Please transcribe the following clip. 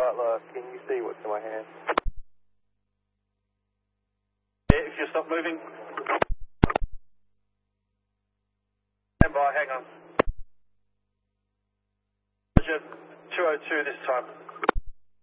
Butler, can you see what's in my hand? Yeah, if you stop moving. Stand by, hang on. 202 this time.